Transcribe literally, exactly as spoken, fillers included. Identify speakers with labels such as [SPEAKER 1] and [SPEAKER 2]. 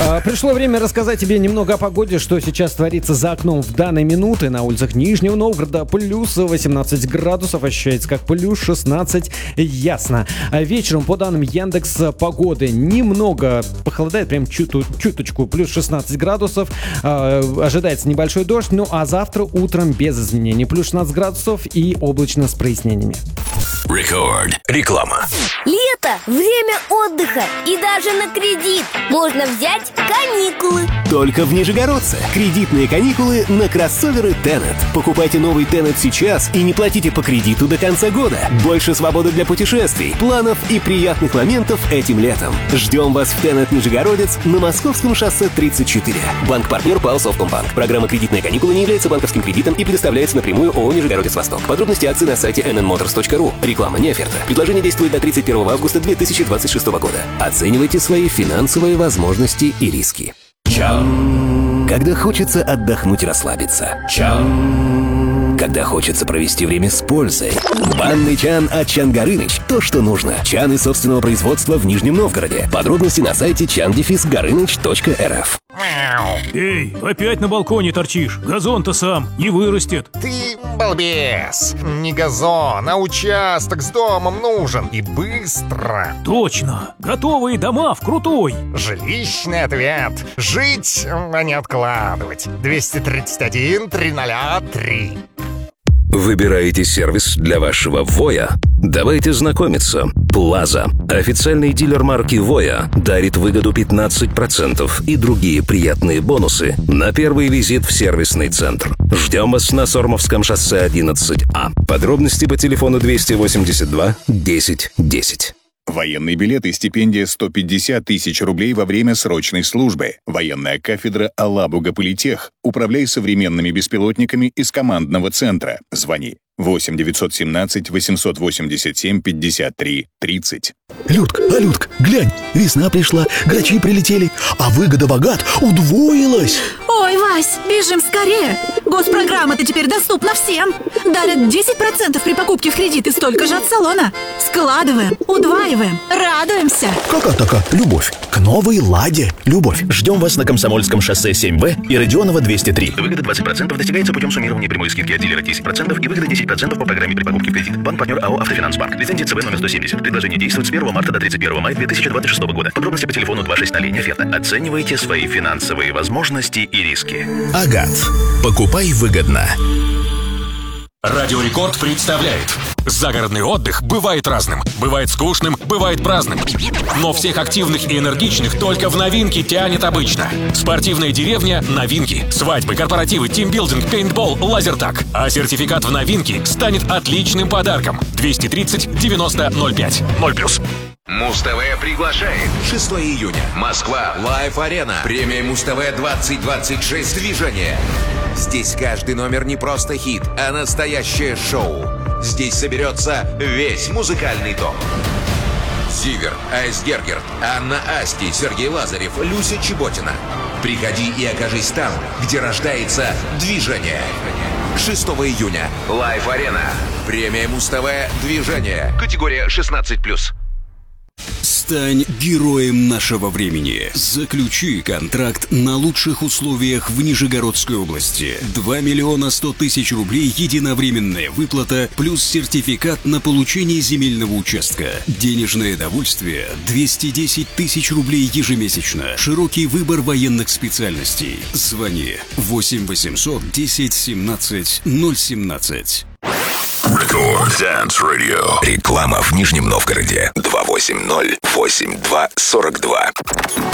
[SPEAKER 1] Пришло время рассказать тебе немного о погоде, что сейчас творится за окном в данной минуты. На улицах Нижнего Новгорода плюс восемнадцать градусов, ощущается как плюс шестнадцать, ясно. Вечером, по данным Яндекс Погоды, немного похолодает, прям чуту, чуточку, плюс шестнадцать градусов. Ожидается небольшой дождь, ну а завтра утром без изменений, плюс шестнадцать градусов и облачно с прояснениями.
[SPEAKER 2] Рекорд. Реклама.
[SPEAKER 3] Лето – время отдыха и даже на кредит можно взять каникулы.
[SPEAKER 4] Только в Нижегородце. Кредитные каникулы на кроссоверы Tenet. Покупайте новый Tenet сейчас и не платите по кредиту до конца года. Больше свободы для путешествий, планов и приятных моментов этим летом. Ждем вас в Tenet Нижегородец на Московском шоссе тридцать четыре. Банк-партнер ПАО «Совкомбанк». Программа «Кредитные каникулы» не является банковским кредитом и предоставляется напрямую ООО «Нижегородец Восток». Подробности акций на сайте эн эн моторс точка ру. Реклама, не оферта. Предложение действует до тридцать первого августа две тысячи двадцать шестого года. Оценивайте свои финансовые возможности и риски. Чан. Когда хочется отдохнуть и расслабиться. Чан. Когда хочется провести время с пользой. Банный чан от Чан Горыныч. То, что нужно. Чаны собственного производства в Нижнем Новгороде. Подробности на сайте чан горыныч точка эр эф.
[SPEAKER 5] Эй, опять на балконе торчишь. Газон-то сам не вырастет.
[SPEAKER 6] Ты балбес. Не газон, а участок с домом нужен. И быстро.
[SPEAKER 5] Точно. Готовые дома в Крутой.
[SPEAKER 6] Жилищный ответ. Жить, а не откладывать. двести тридцать один триста три.
[SPEAKER 2] Выбираете сервис для вашего Воя? Давайте знакомиться. Плаза. Официальный дилер марки Воя дарит выгоду пятнадцать процентов и другие приятные бонусы на первый визит в сервисный центр. Ждем вас на Сормовском шоссе одиннадцать А. Подробности по телефону двести восемьдесят два десять десять.
[SPEAKER 7] Военный билет и стипендия сто пятьдесят тысяч рублей во время срочной службы. Военная кафедра Алабуга Политех. Управляй современными беспилотниками из командного центра. Звони восемь девятьсот семнадцать восемьсот восемьдесят семь пятьдесят три тридцать.
[SPEAKER 8] Людка, а, Людка, глянь, весна пришла, грачи прилетели, а выгода богат удвоилась.
[SPEAKER 9] Ой, Вась, бежим скорее. Госпрограмма-то теперь доступна всем. Дарят десять процентов при покупке в кредит и столько же от салона. Складываем, удваиваем, радуемся.
[SPEAKER 8] Какая такая любовь к новой «Ладе». Любовь.
[SPEAKER 4] Ждем вас на Комсомольском шоссе семь Б и Родионова двести три.
[SPEAKER 10] Выгода двадцать процентов достигается путем суммирования прямой скидки от дилера десять процентов и выгода десять процентов по программе при покупке в кредит. Банк-партнер АО «Автофинансбанк». Лицензия ЦБ номер сто семьдесят. Предложение действует с первого марта до тридцать первого мая две тысячи двадцать шестого года. Подробности по телефону два шесть ноль. Не оферта. Оценивайте свои финансовые возможности и риски.
[SPEAKER 2] Агат. Покупай выгодно.
[SPEAKER 11] Радио Рекорд представляет. Загородный отдых бывает разным. Бывает скучным, бывает праздным. Но всех активных и энергичных только в новинки тянет обычно. Спортивная деревня – новинки. Свадьбы, корпоративы, тимбилдинг, пейнтбол, лазертаг. А сертификат в новинки станет отличным подарком. двести тридцать девяносто ноль пять. ноль плюс.
[SPEAKER 12] Муз-ТВ приглашает. шестого июня. Москва. Лайв-арена. Премия Муз-ТВ двадцать двадцать шесть движение. Здесь каждый номер не просто хит, а настоящее шоу. Здесь соберется весь музыкальный дом. Зиверт, Айсгергер, Анна Асти, Сергей Лазарев, Люся Чеботина. Приходи и окажись там, где рождается движение. шестого июня. Лайв-арена. Премия Муз-ТВ движение. Категория шестнадцать плюс.
[SPEAKER 13] Стань героем нашего времени. Заключи контракт на лучших условиях в Нижегородской области. два миллиона сто тысяч рублей единовременная выплата плюс сертификат на получение земельного участка. Денежное довольствие двести десять тысяч рублей ежемесячно. Широкий выбор военных специальностей. Звони восемь восемьсот десять семнадцать ноль семнадцать.
[SPEAKER 2] Рекорд Dance Radio. Реклама в Нижнем Новгороде. два восемь ноль восемь два сорок два.